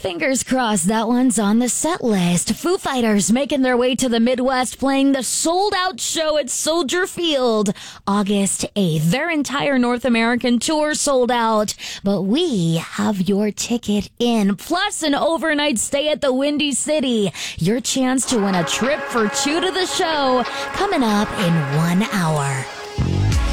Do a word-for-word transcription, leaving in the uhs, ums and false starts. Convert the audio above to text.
Fingers crossed that one's on the set list. Foo Fighters making their way to the Midwest, playing the sold-out show at Soldier Field August eighth. Their entire North American tour sold out, but we have your ticket in, plus an overnight stay at the Windy City. Your chance to win a trip for two to the show coming up in one hour.